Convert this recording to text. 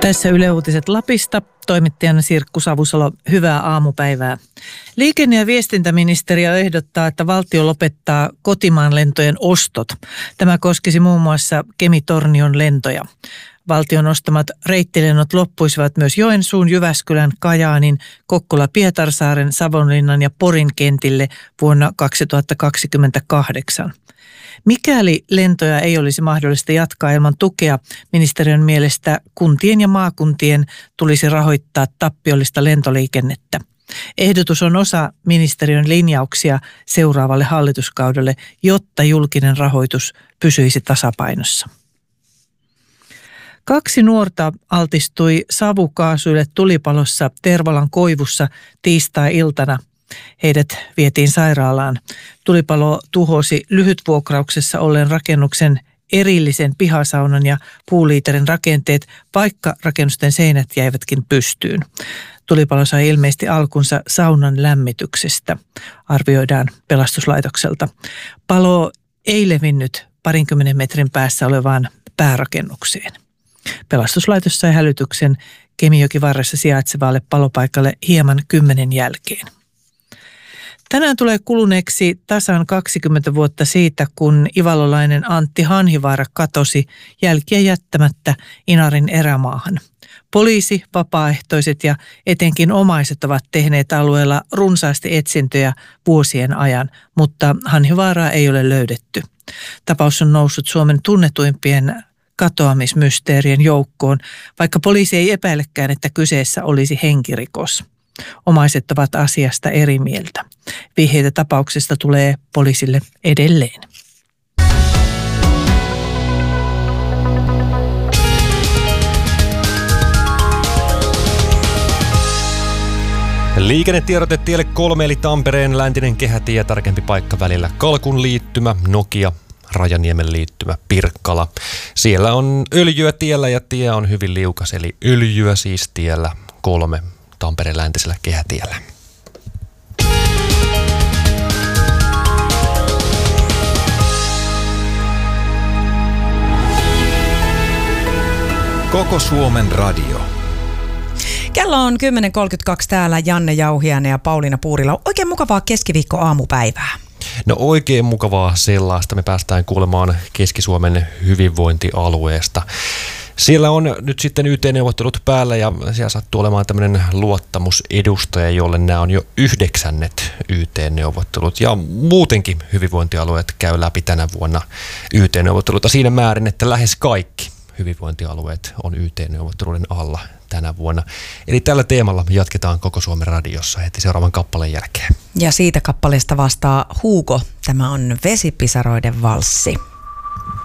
Tässä Yle Uutiset Lapista. Toimittajana Sirkku Savusalo, hyvää aamupäivää. Liikenne- ja viestintäministeriö ehdottaa, että valtio lopettaa kotimaan lentojen ostot. Tämä koskisi muun muassa Kemi-Tornion lentoja. Valtion ostamat reittilennot loppuisivat myös Joensuun, Jyväskylän, Kajaanin, Kokkola-Pietarsaaren, Savonlinnan ja Porin kentille vuonna 2028. Mikäli lentoja ei olisi mahdollista jatkaa ilman tukea, ministeriön mielestä kuntien ja maakuntien tulisi rahoittaa tappiollista lentoliikennettä. Ehdotus on osa ministeriön linjauksia seuraavalle hallituskaudelle, jotta julkinen rahoitus pysyisi tasapainossa. 2 nuorta altistui savukaasuille tulipalossa Tervalan koivussa tiistai-iltana. Heidät vietiin sairaalaan. Tulipalo tuhosi lyhytvuokrauksessa olleen rakennuksen erillisen pihasaunan ja puuliiterin rakenteet, vaikka rakennusten seinät jäivätkin pystyyn. Tulipalo sai ilmeisesti alkunsa saunan lämmityksestä, arvioidaan pelastuslaitokselta. Palo ei levinnyt 20 metrin päässä olevaan päärakennukseen. Pelastuslaitos sai hälytyksen Kemijokivarressa sijaitsevalle palopaikalle hieman 10 jälkeen. Tänään tulee kuluneeksi tasan 20 vuotta siitä, kun ivalolainen Antti Hanhivaara katosi jälkiä jättämättä Inarin erämaahan. Poliisi, vapaaehtoiset ja etenkin omaiset ovat tehneet alueella runsaasti etsintöjä vuosien ajan, mutta Hanhivaaraa ei ole löydetty. Tapaus on noussut Suomen tunnetuimpien katoamismysteerien joukkoon, vaikka poliisi ei epäilekään, että kyseessä olisi henkirikos. Omaiset ovat asiasta eri mieltä. Vihjeitä tapauksesta tulee poliisille edelleen. Liikennetiedote tielle 3 eli Tampereen läntinen kehätie, tarkempi paikka välillä Kalkun liittymä, Nokia, Rajaniemen liittymä, Pirkkala. Siellä on öljyä tiellä ja tie on hyvin liukas, eli öljyä siis tiellä 3 Tampereen läntisellä kehätiellä. Koko Suomen radio. Kello on 10.32 täällä Janne Jauhiainen ja Pauliina Puurila. Oikein mukavaa keskiviikko-aamupäivää. No oikein mukavaa sellaista. Me päästään kuulemaan Keski-Suomen hyvinvointialueesta. Siellä on nyt sitten YT-neuvottelut päällä ja siellä sattuu olemaan tämmöinen luottamusedustaja, jolle nämä on jo 9. YT-neuvottelut. Ja muutenkin hyvinvointialueet käy läpi tänä vuonna YT-neuvotteluita siinä määrin, että lähes kaikki hyvinvointialueet on YT-neuvotteluiden alla tänä vuonna. Eli tällä teemalla jatketaan Koko Suomen radiossa heti seuraavan kappaleen jälkeen. Ja siitä kappaleesta vastaa Hugo. Tämä on Vesipisaroiden valssi.